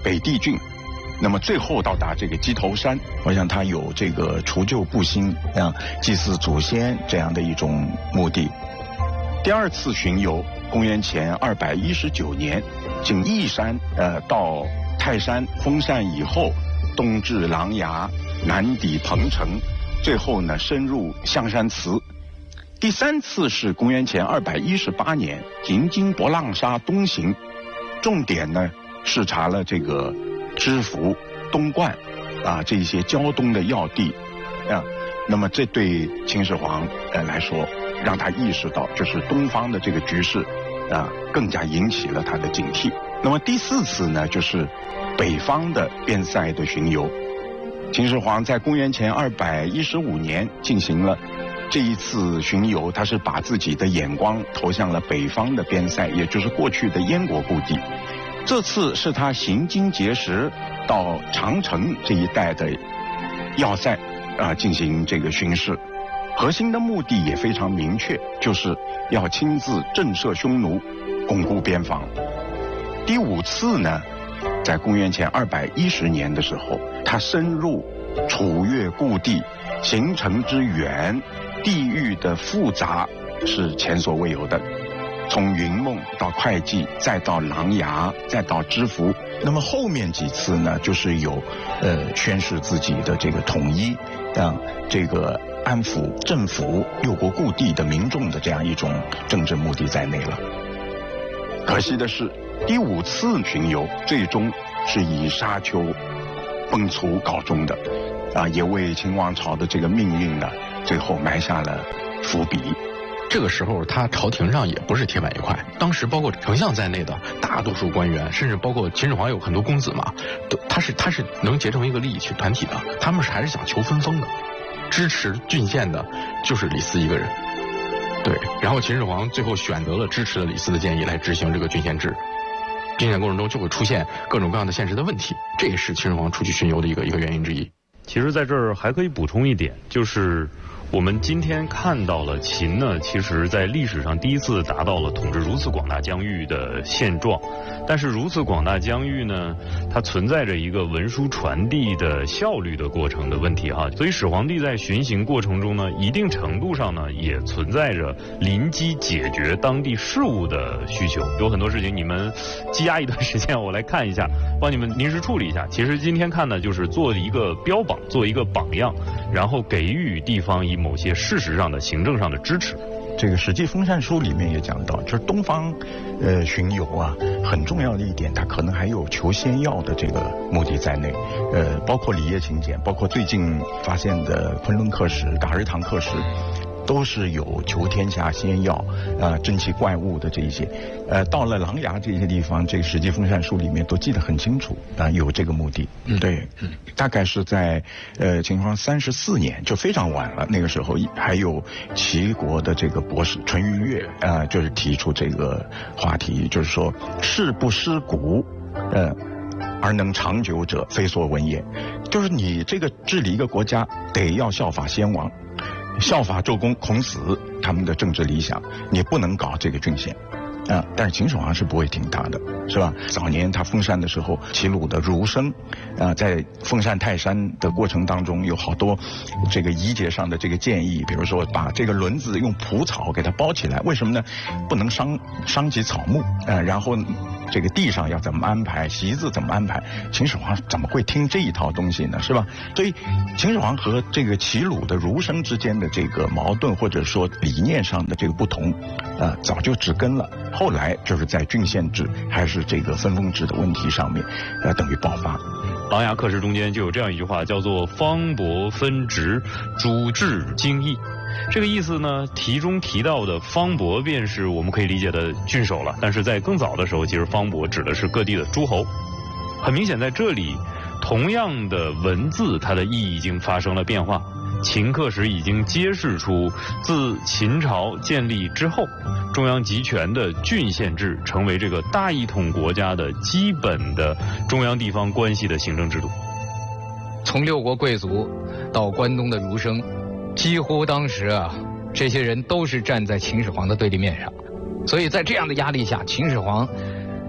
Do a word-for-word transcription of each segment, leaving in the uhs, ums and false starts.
北地郡，那么最后到达这个鸡头山。我想他有这个除旧布新啊，祭祀祖先这样的一种目的。第二次巡游，公元前二百一十九年，经义山呃到泰山封禅以后，东至琅琊，南抵彭城，最后呢深入象山祠。第三次是公元前二百一十八年，行经博浪沙东行，重点呢视察了这个知府、东莞啊这些胶东的要地啊。那么这对秦始皇呃来说，让他意识到就是东方的这个局势啊，更加引起了他的警惕。那么第四次呢，就是北方的边塞的巡游。秦始皇在公元前二百一十五年进行了这一次巡游，他是把自己的眼光投向了北方的边塞，也就是过去的燕国故地。这次是他行经碣石到长城这一带的要塞啊进行这个巡视，核心的目的也非常明确，就是要亲自震慑匈奴，巩固边防。第五次呢，在公元前二百一十年的时候，他深入楚越故地，行程之远，地域的复杂是前所未有的。从云梦到会稽，再到琅琊，再到知府。那么后面几次呢，就是有呃宣示自己的这个统一啊，这个安抚政府六国故地的民众的这样一种政治目的在内了。可惜的是，第五次巡游最终是以沙丘崩殂告终的，啊，也为秦王朝的这个命运呢，最后埋下了伏笔。 这个时候，他朝廷上也不是铁板一块。当时包括丞相在内的大多数官员，甚至包括秦始皇有很多公子嘛，都他是他是能结成一个利益群团体的。他们是还是想求分封的，支持郡县的就是李斯一个人。对，然后秦始皇最后选择了支持了李斯的建议来执行这个郡县制。郡县过程中就会出现各种各样的现实的问题，这也是秦始皇出去巡游的一个一个原因之一。 其实在这儿还可以补充一点，就是我们今天看到了秦呢，其实在历史上第一次达到了统治如此广大疆域的现状。但是如此广大疆域呢，它存在着一个文书传递的效率的过程的问题哈。所以始皇帝在巡行过程中呢，一定程度上呢，也存在着临机解决当地事务的需求。有很多事情你们积压一段时间，我来看一下，帮你们临时处理一下。其实今天看呢，就是做一个标榜，做一个榜样，然后给予地方以某些事实上的行政上的支持。 这个《史记封禅书》里面也讲到，就是东方呃巡游啊，很重要的一点，它可能还有求仙药的这个目的在内，呃，包括里叶秦简，包括最近发现的昆仑刻石、嘎日堂刻石，都是有求天下仙药啊、呃、珍奇怪物的这一些。呃，到了琅琊这些地方，这个《史记封禅书》里面都记得很清楚啊、呃，有这个目的。嗯，对，嗯，大概是在呃秦始皇三十四年，就非常晚了。那个时候还有齐国的这个博士淳于越啊、呃，就是提出这个话题，就是说事不失古，呃。而能长久者，非所闻也。就是你这个治理一个国家，得要效法先王，效法周公、孔子他们的政治理想，你不能搞这个郡县。啊，但是秦始皇是不会听他的，是吧？早年他封禅的时候，齐鲁的儒生，啊，在封禅泰山的过程当中，有好多这个仪节上的这个建议，比如说把这个轮子用蒲草给它包起来，为什么呢？不能伤伤及草木，啊，然后这个地上要怎么安排，席子怎么安排？秦始皇怎么会听这一套东西呢？是吧？所以秦始皇和这个齐鲁的儒生之间的这个矛盾，或者说理念上的这个不同，啊，早就植根了。后来就是在郡县制还是这个分封制的问题上面，呃，等于爆发。 琅琊刻石中间就有这样一句话，叫做方伯分职，主治经义。这个意思呢，题中提到的方伯便是我们可以理解的郡守了，但是在更早的时候，其实方伯指的是各地的诸侯。很明显，在这里，同样的文字，它的意义已经发生了变化。秦刻石已经揭示出，自秦朝建立之后，中央集权的郡县制成为这个大一统国家的基本的中央地方关系的行政制度。 从六国贵族到关东的儒生，几乎当时啊，这些人都是站在秦始皇的对立面上。所以在这样的压力下，秦始皇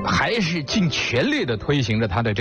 还是尽全力的推行着他的这。